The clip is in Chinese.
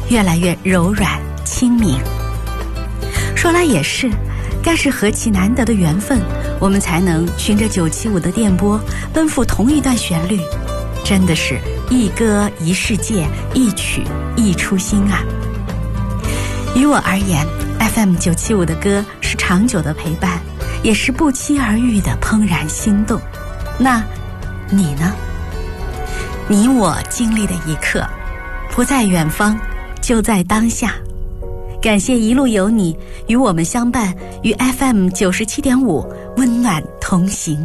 越来越柔软亲民。说来也是，该是何其难得的缘分，我们才能循着975的电波奔赴同一段旋律，真的是一歌一世界，一曲一初心啊。于我而言， FM 975的歌是长久的陪伴，也是不期而遇的怦然心动。那你呢？你我经历的一刻，不在远方，就在当下。感谢一路有你与我们相伴，与 FM 97.5温暖同行。